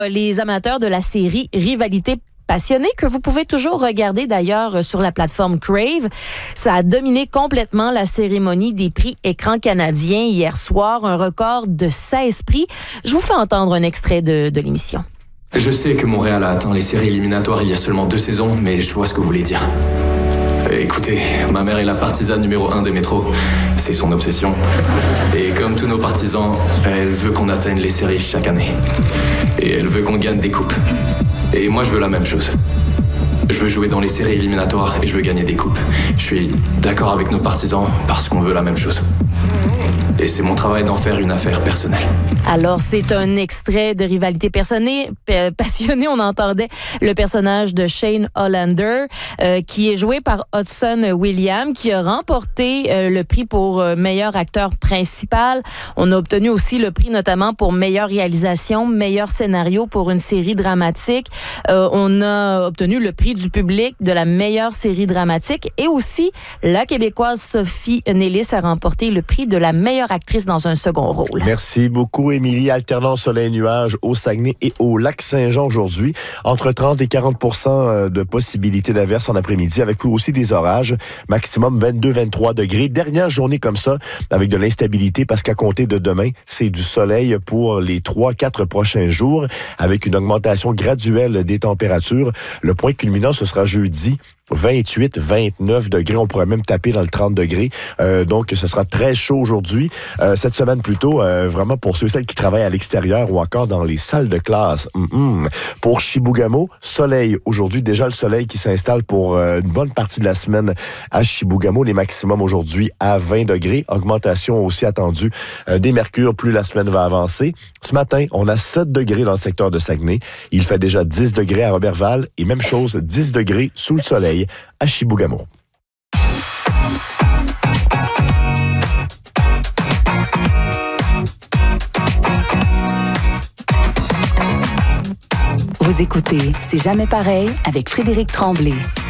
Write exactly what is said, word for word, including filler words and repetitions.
les amateurs de la série Rivalité Passionnée, que vous pouvez toujours regarder d'ailleurs sur la plateforme Crave. Ça a dominé complètement la cérémonie des prix Écran canadien hier soir, un record de seize prix. Je vous fais entendre un extrait de, de l'émission. Je sais que Montréal a atteint les séries éliminatoires il y a seulement deux saisons, mais je vois ce que vous voulez dire. Écoutez, ma mère est la partisane numéro un des métros. C'est son obsession. Et comme tous nos partisans, elle veut qu'on atteigne les séries chaque année. Et elle veut qu'on gagne des coupes. Et moi, je veux la même chose. Je veux jouer dans les séries éliminatoires et je veux gagner des coupes. Je suis d'accord avec nos partisans parce qu'on veut la même chose. Et c'est mon travail d'en faire une affaire personnelle. Alors, c'est un extrait de Rivalité personnée, p- passionnée. On entendait le personnage de Shane Hollander, euh, qui est joué par Hudson Williams, qui a remporté euh, le prix pour euh, meilleur acteur principal. On a obtenu aussi le prix notamment pour meilleure réalisation, meilleur scénario pour une série dramatique. Euh, on a obtenu le prix du public de la meilleure série dramatique et aussi la Québécoise Sophie Nélis a remporté le prix de la meilleure actrice dans un second rôle. Merci beaucoup, Émilie. Alternant soleil-nuage au Saguenay et au Lac-Saint-Jean aujourd'hui. Entre trente et quarante pour cent de possibilités d'averses en après-midi, avec aussi des orages. Maximum vingt-deux à vingt-trois degrés. Dernière journée comme ça, avec de l'instabilité, parce qu'à compter de demain, c'est du soleil pour les trois à quatre prochains jours, avec une augmentation graduelle des températures. Le point culminant, ce sera jeudi. vingt-huit, vingt-neuf degrés. On pourrait même taper dans le trente degrés. Euh, donc, ce sera très chaud aujourd'hui. Euh, cette semaine, plutôt, euh, vraiment pour ceux et celles qui travaillent à l'extérieur ou encore dans les salles de classe. Mm-mm. Pour Chibougamau, soleil. Aujourd'hui, déjà le soleil qui s'installe pour euh, une bonne partie de la semaine à Chibougamau. Les maximums aujourd'hui à vingt degrés. Augmentation aussi attendue euh, des mercures plus la semaine va avancer. Ce matin, on a sept degrés dans le secteur de Saguenay. Il fait déjà dix degrés à Roberval et même chose, dix degrés sous le soleil à Chibougamau. Vous écoutez C'est jamais pareil avec Frédéric Tremblay.